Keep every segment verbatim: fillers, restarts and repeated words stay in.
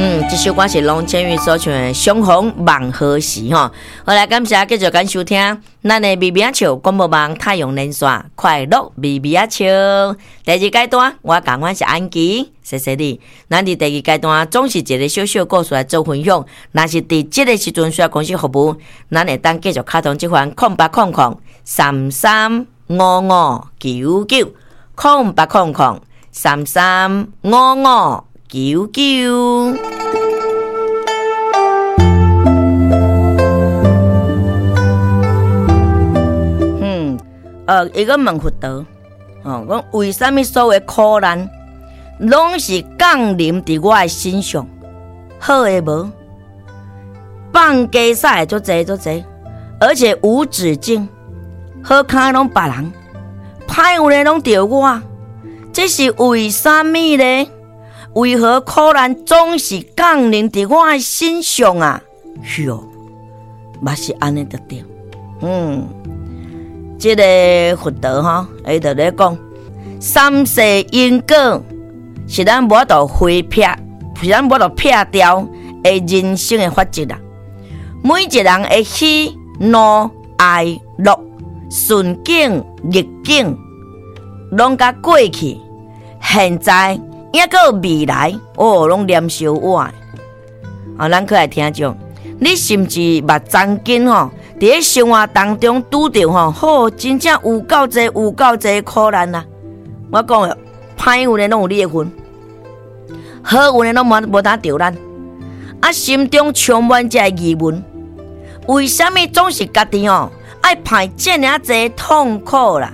嗯，这首歌是龙千羽所唱的《相逢望何时》哈。好来，感谢继续跟收听咱的微微仔笑广播网太阳连线快乐微微仔笑第二阶段，我讲我是安琪，谢谢你。咱伫第二阶段总是一个小小故事来做分享，若是伫这个时阵需要公司服务，咱会当继续卡通这款空八空空三三五五九九空八空空三三五五九九。嗯，呃，一个问佛陀，哦，讲为什么所有苦难，拢是降临伫我的身上？好诶无？放假赛足济足济，而且无止境，好看拢别人，歹有咧拢着我，这是为什么呢？为何苦难总是降临伫我的身上啊？哟，嘛是安尼得对。嗯，这个佛陀哈，伊就咧讲，三世因果是咱无法度回避，是咱无法度避掉的人生的法则啦。每一个人的喜怒哀乐、顺境逆境，拢甲过去、现在。也个未来哦，拢连烧我。啊，咱可来听众，你是毋是目睭紧吼？伫咧生活当中拄着吼，好，真正有够济，有够济苦难啊！我讲诶，歹运诶拢有你诶份，好运诶拢无无当着咱。啊，心中充满这疑问，为什么总是家己吼爱排这么济痛苦啦？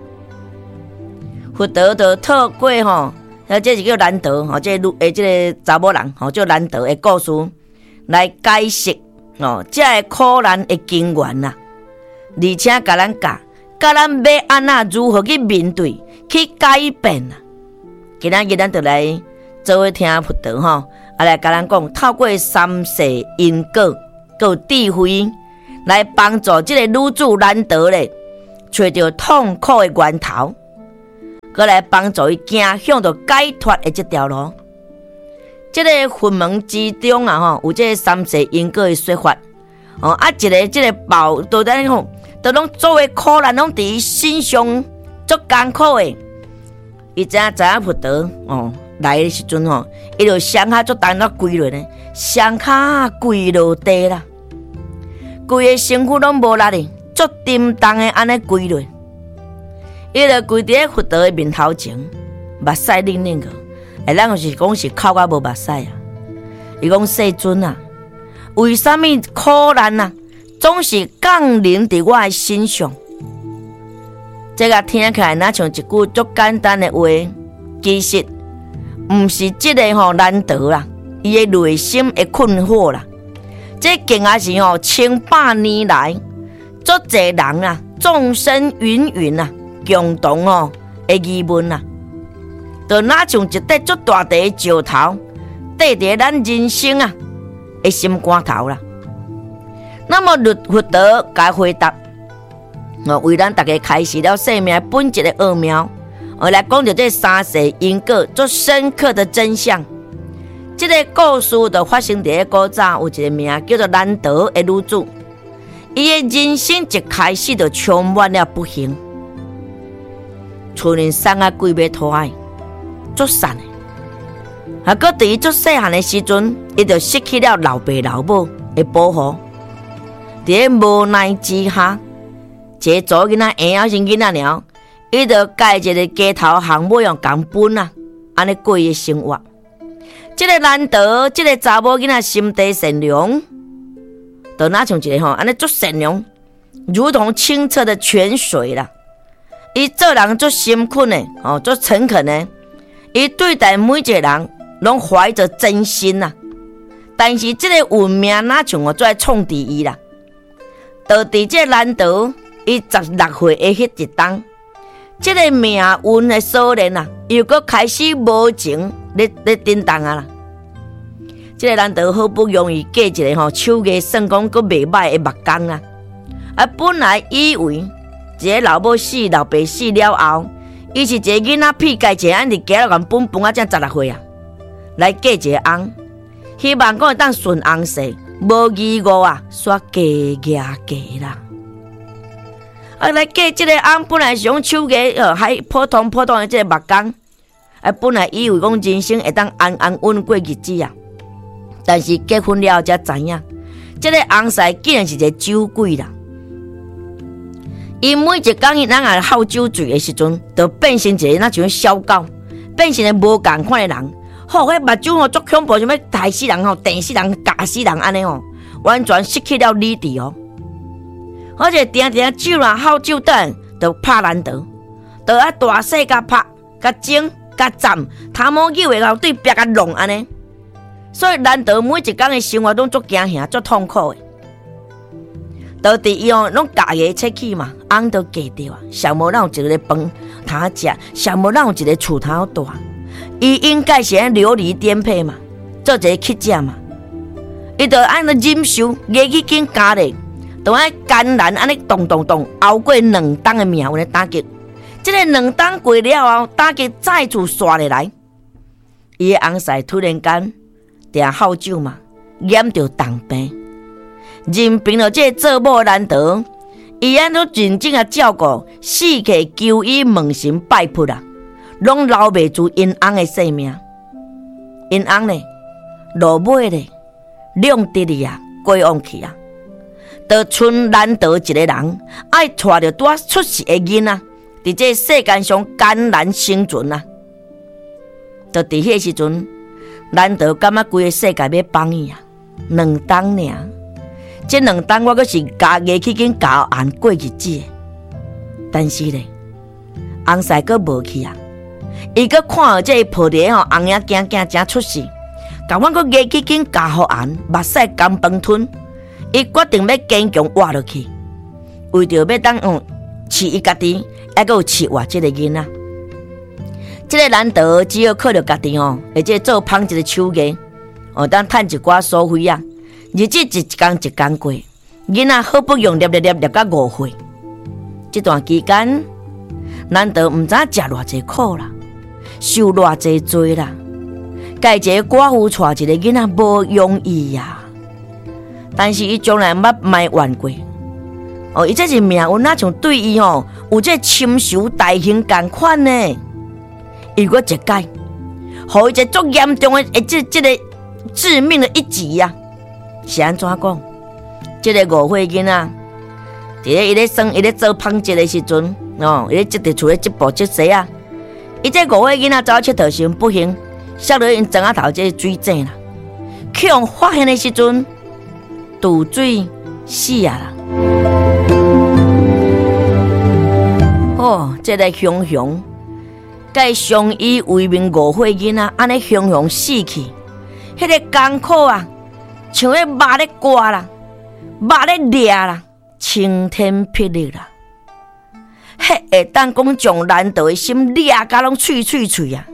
佛陀就透过吼。啊，这是叫难得吼，这个诶，这个查某人吼叫难得诶故事来解释哦，这个苦难的根源啦，而且甲咱教，教咱要安那如何去面对、去改变啦。今仔日咱就来做伙听佛陀吼，啊来甲咱讲，透过三世因果、有智慧来帮助这个女子难得咧，找到痛苦的源头。过来帮助伊行向着解脱的这条路。这个佛门之中啊，吼有这个三世因果的说法。哦，啊，一个这个报都在讲，都拢作为苦难，拢伫伊身上足艰苦的。伊知影知影佛陀哦来的时阵吼，伊就双脚足重到跪落呢，双脚跪落地啦，规个身躯拢无力的，足沉重的安尼跪落。伊就跪伫咧佛陀的面头前，目屎冷冷个，哎，咱就是讲是哭甲无目屎啊。伊讲世尊啊，为什么苦难啊，总是降临伫我的身上？这个听起来那像一句足简单的话，其实毋是这个吼难得啦，伊的内心的困惑啦。这竟然是吼千百年来，足侪人啊，众生芸芸啊。共同哦的疑问啊，就那像一块足大地的石头，缀伫咱人生啊的心肝头啦。那么佛陀甲回答，我为咱大家开始了生命本质的奥妙，我来讲到这三世因果最深刻的真相。这个故事就发生伫古早有一个名叫做难得的女子，伊的人生一开始就充满了不幸。厝里送啊几尾拖爱，足瘦的。啊，搁伫伊足细汉的时阵，伊就失去了老爸老母的保护。伫咧无奈之下，一个做囡仔婴仔先囡仔了，伊就介一个街头巷尾用共本啊，安尼过伊的生活。这个难得，这个查某囡仔心地善良，就那像一个吼，安尼足善良，如同清澈的泉水啦。伊做人足心恳的，哦，足诚恳的。伊对待每一个人，拢怀着真心呐。但是这个运命哪像我做创伫伊啦？就伫这难得，伊十六岁的迄一当，这个命运的锁链啊，又搁开始无情咧咧震动啊啦。这个难得好不容易嫁一个吼手艺算讲搁袂歹的木工啊，啊本来以为。一个老母死，老爸死了后，伊是一个囡仔屁介一个安伫家了共本本啊，才十六岁啊，来嫁一个翁。 希望讲会当顺翁婿，无义务啊，煞加加加啦。啊，来嫁即个翁本来是用手艺，哦，还普通普通的即个木工，啊，本来以为讲人生会当安安稳过日子啊，但是结婚了才知影，即个翁婿竟然是一个酒鬼啦。伊每一工伊咱也好酒醉的时阵，就变成一个那像小狗，变成一个无共款的人。吼，迄目睭吼足恐怖，想要杀死人吼，电死人、夹死人安尼吼，完全失去了理智哦。而且定定酒啦、好酒等，就拍难得，就爱大细甲拍、甲整、甲站，头毛脚的后对壁甲弄安尼。所以难得每一工的生活拢足惊吓、足痛苦的。到伫伊哦，拢家己出去嘛，翁都嫁掉啊，上无咱有一个饭通食，上无咱有一个厝通住。伊应该是安流离颠沛嘛，做一个乞食嘛。伊就安尼忍受，牙齿紧加咧，就安艰难安尼动动动，熬过两冬的命运的打击。即、这个两冬过了后，打击再次刷下来。伊的翁婿突然间定好酒嘛，染着重病。任凭着这做某难得，伊安都认真啊照顾，四界求医问神拜佛啊，拢留袂住因翁的性命。因翁呢，落尾咧，两得哩啊，过往去啊，就剩难得一个人，爱带着拄啊出世的囡仔，伫这世间上艰难生存啊。就伫迄时阵，难得感觉规个世界要放伊啊，两冬尔。这两冬我阁是家己去紧教案过日子的，但是咧，翁婿阁无去啊。伊阁看到这抱着吼翁仔囝囝正出世，甲阮阁牙去紧教互案，目屎干饭吞。伊决定要坚强活落去，为着要当嗯饲伊家己，还阁有饲活这个囡仔。这个难得只要靠着家己哦，而且做芳一个手艺，哦，当趁一寡所费啊。日子一天一天过，囡仔好不容易粒粒粒粒到五岁，这段期间，难得唔知食偌济苦啦，受偌济罪啦。家一个寡妇带一个囡仔无容易呀、啊，但是伊从来捌埋怨过。哦，伊这是命运哪像对伊哦有这亲仇大兄共款呢？伊阁一解，互伊一个足严重的诶，这这个致命的一击呀、啊！是安怎讲？这个五岁囡仔，伫咧伊咧生伊咧做芳节的时阵，哦，伊咧即伫厝咧即步即西啊。伊这五岁囡仔走佚佗时不幸，摔落因庄仔头这水井啦。去用发现的时阵，渡水死啊啦！哦，这个熊熊，该相依为命五岁囡仔，安尼熊熊死去，迄、那个艰苦啊！像迄肉咧刮啦，肉咧掠啦，晴天霹雳啦，迄会当讲将难得的心掠甲拢脆脆脆啊！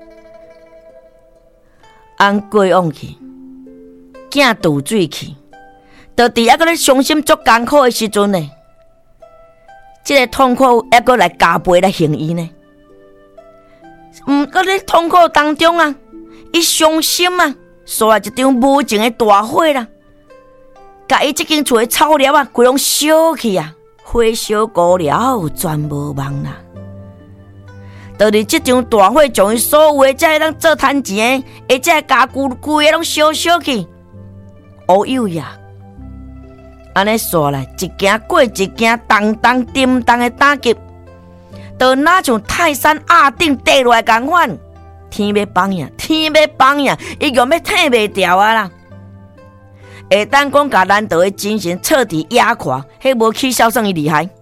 翁过往去，囝渡水去，就伫遐个咧伤心足艰苦的时阵呢，即、这个痛苦还阁来加倍来行伊呢。毋过咧痛苦当中啊，伊伤心啊！刷一张无情的大火啦，甲伊即间厝的草料啊，规拢烧去啊，火烧过了，全无望啦。就伫即张大火将伊所有的才会当做趁钱的，而且家具规个拢烧烧去，乌有呀！安尼刷来一件过一件，重重沉重的打击，就哪像泰山压顶跌落来共款。天要放呀，天要放呀，伊用要挺袂掉啊啦！会当讲甲难得的精神彻底压垮，迄无起笑算伊厉害。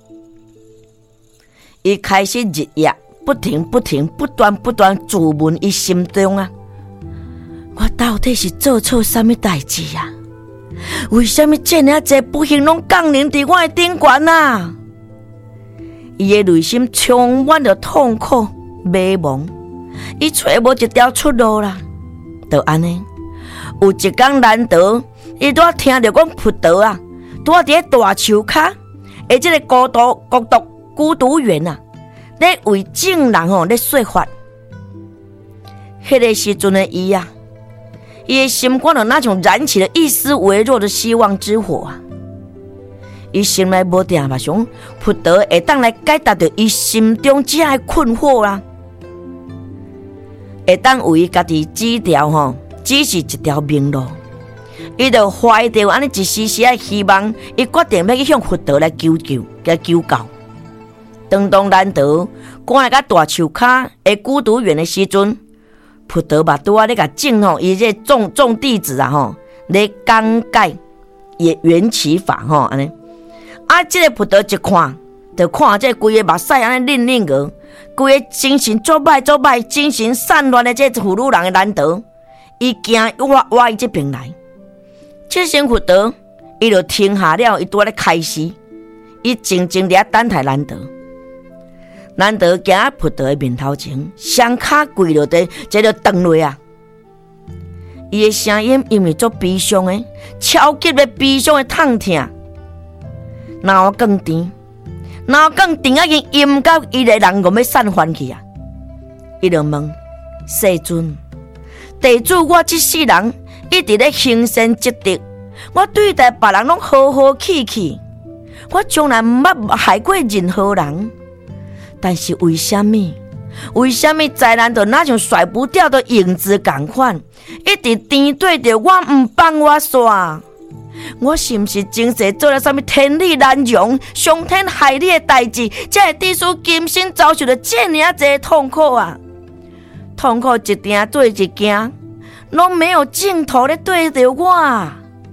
伊开始日夜不停不停不断不断自问伊心中啊，我到底是做错什么代志啊？为什么这么侪不幸拢降临伫我的顶悬啊？伊的内心充满着痛苦、迷茫。伊找无一条出路啦，就安尼。有一天难得，伊拄仔听着讲佛陀啊，拄仔伫咧大树骹，诶，即个孤独、孤独、孤独园啊，咧为众人吼咧说法。迄个时阵的伊啊， 伊的心肝就那像燃起了一丝微弱的希望之火啊！伊心内无定嘛想，佛陀会当来解答着伊心中这样的困惑啊，会当为伊家己指条吼，指示一条明路。伊就怀着安尼一丝丝的希望，伊决定要去向佛陀来求救，来求教。当当难得赶来到大树骹的孤独园的时阵，佛陀嘛拄啊咧甲正吼，伊这众众弟子啊吼，咧讲解也缘起法吼安尼。啊，这个佛陀一看，就看这规个目屎安尼恁恁个，规个精神足歹足歹、精神散乱的这妇女人的难得，伊惊我我伊这边来。这时佛陀伊就停下了，伊拄啊咧开示，伊静静地等待难得。难得行到佛陀的面头前，双脚跪落地，这就断落啊！伊的声音因为足悲伤的，超级的悲伤的痛痛，脑更甜，脑更甜啊！已经阴到伊个人讲要散翻去啊！伊就问世尊，地主我这世人一直咧行善积德，我对待别人拢和和气气，我从来毋捌害过任何人。但是为什么？为什么灾难就那像甩不掉的影子同款，一直甜对着我，唔帮我煞？我是不是前世做了什么天理难容、伤天害理的代志，才会致使今生遭受了这样多痛苦啊？痛苦一件对一件，拢没有尽头的对着我。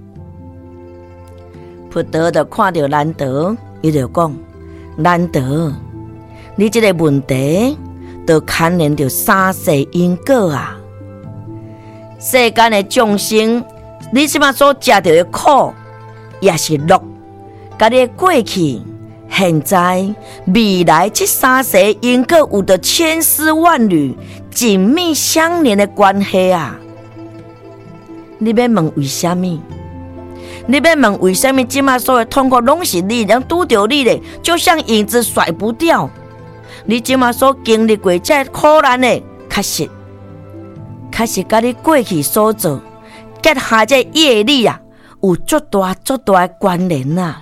佛陀就看到难得，伊就讲：难得。你这个问题，就牵连着三世因果啊！世间的众生，你即马所食到的苦，也是乐，甲你的过去、现在、未来这三世因果有着千丝万缕、紧密相连的关系啊！你要问为什么？你要问为什么即马所有痛苦拢是你，能拄着你的，就像影子甩不掉。你即马所经历过这苦难的，确实，确实甲你过去所做结下这业力啊，有足大足大的关联啊。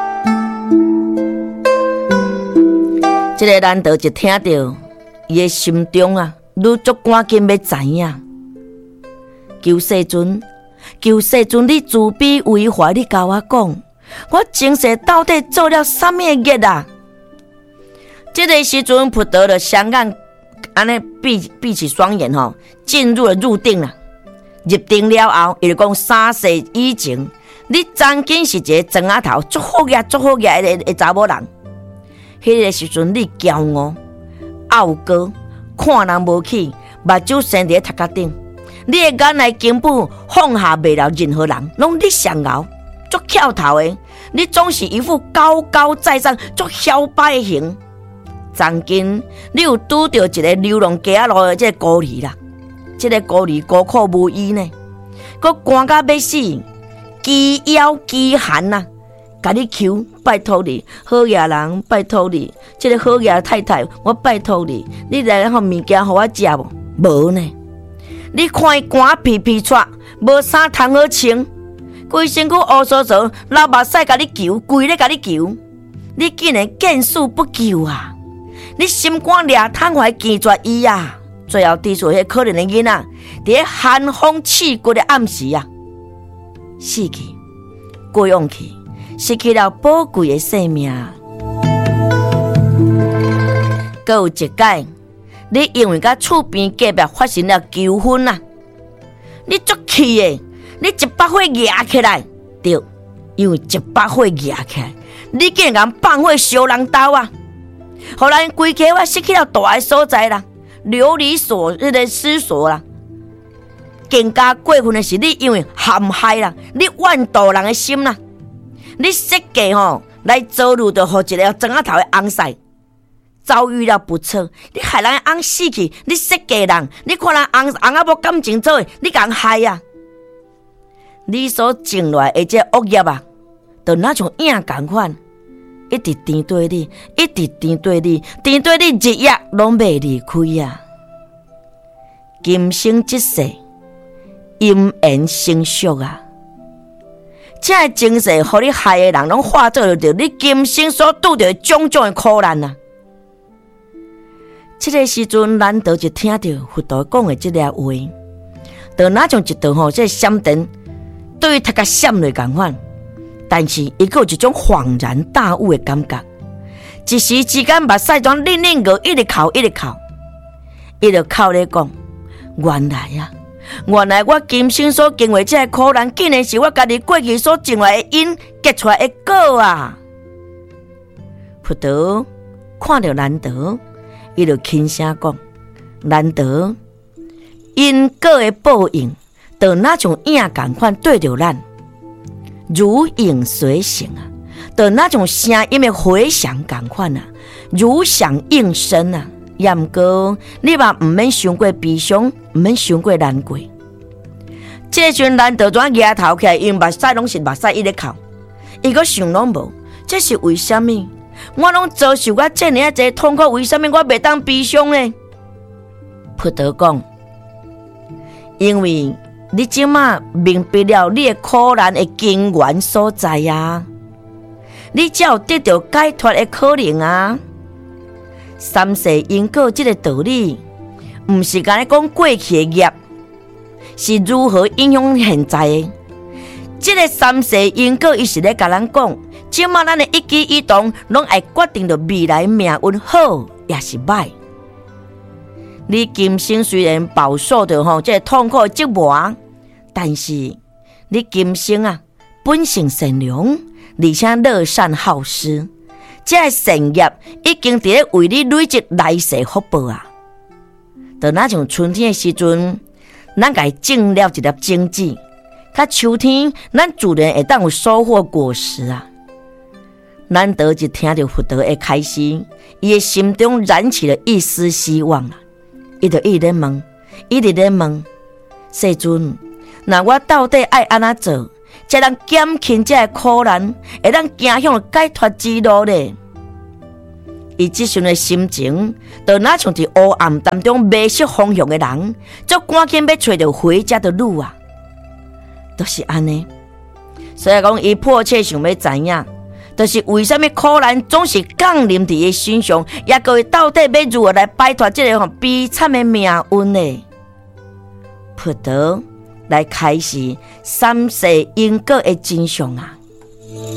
这个难得一听到，伊的心中啊，愈足赶紧要知影，求世尊，求世尊，你慈悲为怀，你甲我讲，我前世到底做了什么业啊？这个时阵，佛陀的双眼安尼闭闭起双眼吼，进入了入定了。入定了后，伊就讲三世以前，你曾经是一个庄仔头，足好个足好个的的查某人。迄个时阵，你骄傲、傲高，看人无起，目睭生伫头壳顶，你的眼内根本放下袂了任何人，拢你上熬，足翘头的。你总是一副高高在上、足嚣摆的形。曾经，你有拄到一个流浪街路的这个孤儿啦，这个孤儿孤苦无依呢，佮寒到要死，饥枵饥寒呐，甲你求，拜托你，好野人，拜托你，这个好野太太，我拜托你，你来互物件互我食无？无呢，你看伊寒皮皮喘，无衫通好穿，规身躯乌糟糟，流目屎甲你求，跪咧甲你求，你竟然见死不救啊！你心肝掠痛怀见绝伊啊！最后滴出迄可怜的囡仔，伫寒风刺骨的暗时啊，死去，过往去，失去了宝贵的生命。阁有一届，你因为甲厝边隔壁发生了纠纷啊，你足气的，你一把火压起来，对，因为一把火压起来，你竟然放火烧人家啊！后来规家我失去了大的所在啦，流离所那个失所啦。更加过分的是，你因为陷害啦，你怨妒人的心啦，你设计吼来遭遇到互一个庄仔头的翁婿遭遇了不测，你害人的翁死去，你设计人，你看人翁翁仔无感情做的，你共害啊！你所种来的这恶业啊，就那像影同款。一直甜对你，一直甜对你，甜对你日夜拢袂离开啊！今生这世， 因缘成熟啊！这个精神，互你害的人，拢化作着你今生所拄着的种种的苦难啊！这个时阵，难得就听到佛陀讲的这个话，就那种一道吼，这闪电对于他个闪落共款，但是伊有一种恍然大悟的感觉。一时之间，目屎全冷冷个，一直哭一直哭，伊就哭咧讲：原来啊，原来我今生所经历这个苦难，竟然是我家己过去所种来的因结出来的果啊！佛陀看到难得，伊就轻声讲：难得因果的报应，就那种影共款对着咱，如影随形啊！就那种声音的回响共款啊，如响应声啊。也毋过，你嘛毋免伤过悲伤，毋免伤过难过。这阵难得转额头起来，因目屎拢是目屎一直哭，伊个想拢无，这是为什么？我拢遭受我这样一痛苦，为什么我袂当悲伤呢？佛陀讲，因为你即马明白了你的苦难的根源所在啊。你才有得到解脱的可能啊！三世因果这个道理，唔是干咧讲过去的业，是如何影响现在的。这个三世因果，伊是咧甲咱讲，即马咱的一举一动，拢会决定着未来命运好也是歹。你今生虽然饱受着吼这个痛苦的折磨，但是你今生啊本性善良。而且乐善好施，这个善业已经在为你累积来世福报啊！到那种春天的时阵，咱该种了一粒种子，到秋天，咱自然会当有收获果实啊！难得就听到佛陀的开示，伊的心中燃起了一丝希望啊！伊就一直问，一直在问，世尊，那我到底爱安怎做？才能减轻这个苦难，会当走向解脱之路呢？伊即阵的心情，就那像伫黑暗当中迷失方向的人，就赶紧要找到回家的路啊！都、就是安尼。所以讲，伊迫切想要知影，就是为什么苦难总是降临伫伊身上，也个到底要如何来摆脱这个悲惨的命运呢？佛陀来开示三世因果的真相啊！